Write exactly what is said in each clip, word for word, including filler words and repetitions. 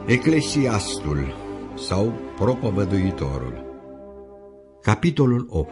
Eclesiastul sau Propovăduitorul. Capitolul opt.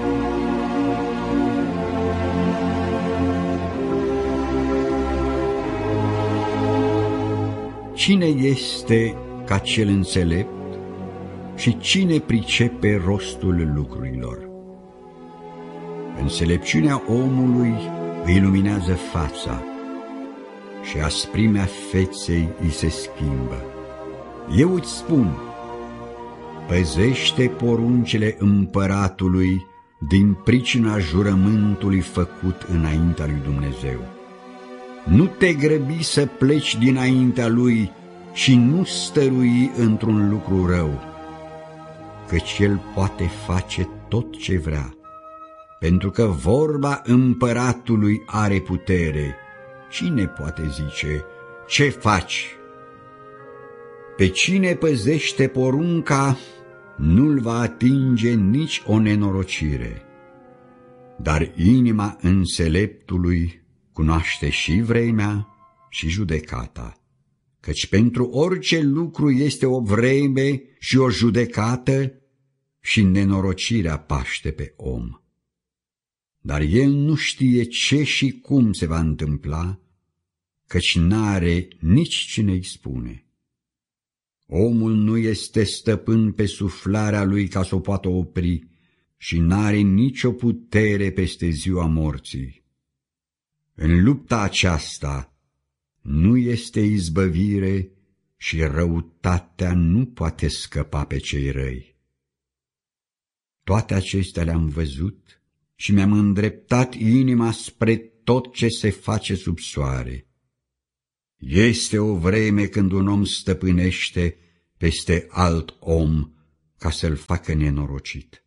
Cine este ca cel înțelept și cine pricepe rostul lucrurilor? Înțelepciunea omului îi luminează fața și asprimea feței îi se schimbă. Eu îți spun, păzește poruncile împăratului din pricina jurământului făcut înaintea lui Dumnezeu. Nu te grăbi să pleci dinaintea lui și nu stărui într-un lucru rău, căci el poate face tot ce vrea, pentru că vorba împăratului are putere. Cine poate zice, ce faci? Pe cine păzește porunca, nu-l va atinge nici o nenorocire. Dar inima înțeleptului cunoaște și vremea și judecata, căci pentru orice lucru este o vreme și o judecată, și nenorocirea paște pe om. Dar el nu știe ce și cum se va întâmpla, căci n-are nici cine-i spune. Omul nu este stăpân pe suflarea lui ca să o poată opri și n-are nicio putere peste ziua morții. În lupta aceasta nu este izbăvire și răutatea nu poate scăpa pe cei răi. Toate acestea le-am văzut și mi-am îndreptat inima spre tot ce se face sub soare. Este o vreme când un om stăpânește peste alt om ca să-l facă nenorocit.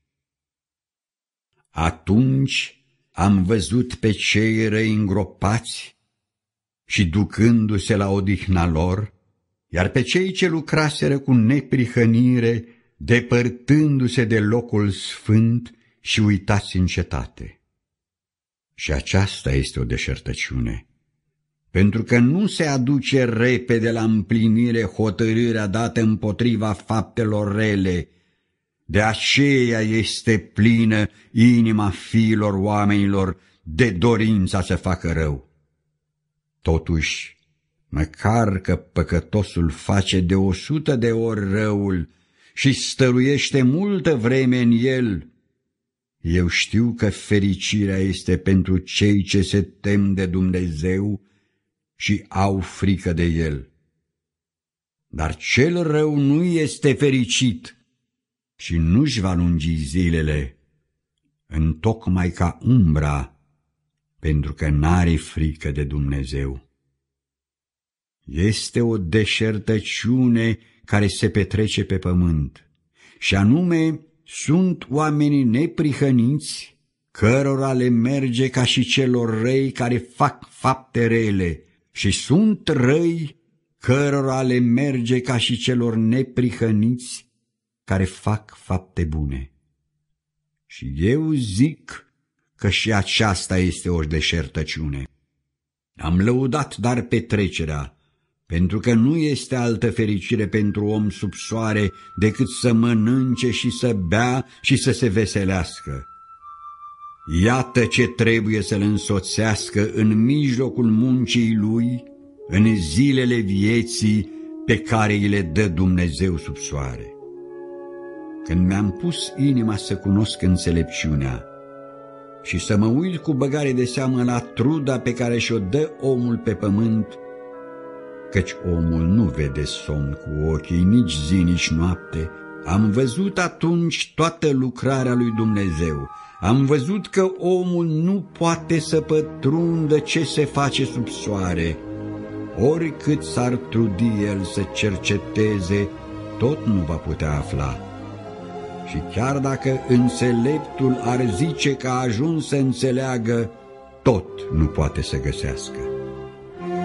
Atunci am văzut pe cei răi îngropați și ducându-se la odihna lor, iar pe cei ce lucraseră cu neprihănire, depărtându-se de locul sfânt și uitați în cetate. Și aceasta este o deșertăciune, pentru că nu se aduce repede la împlinire hotărârea dată împotriva faptelor rele. De aceea este plină inima fiilor oamenilor de dorința să facă rău. Totuși, măcar că păcătosul face de o sută de ori răul și stăruiește multă vreme în el, eu știu că fericirea este pentru cei ce se tem de Dumnezeu și au frică de El. Dar cel rău nu este fericit și nu-și va lungi zilele, întocmai ca umbra, pentru că n-are frică de Dumnezeu. Este o deșertăciune care se petrece pe pământ, și anume sunt oamenii neprihăniți, cărora le merge ca și celor răi care fac fapte rele, și sunt răi cărora le merge ca și celor neprihăniți care fac fapte bune. Și eu zic că și aceasta este o deșertăciune. Am lăudat dar petrecerea, pentru că nu este altă fericire pentru om sub soare decât să mănânce și să bea și să se veselească. Iată ce trebuie să-l însoțească în mijlocul muncii lui, în zilele vieții pe care îi le dă Dumnezeu sub soare. Când mi-am pus inima să cunosc înțelepciunea și să mă uit cu băgare de seamă la truda pe care și-o dă omul pe pământ, căci omul nu vede somn cu ochii, nici zi, nici noapte, am văzut atunci toată lucrarea lui Dumnezeu. Am văzut că omul nu poate să pătrundă ce se face sub soare. Oricât s-ar trudi el să cerceteze, tot nu va putea afla. Și chiar dacă înțeleptul ar zice că a ajuns să înțeleagă, tot nu poate să găsească.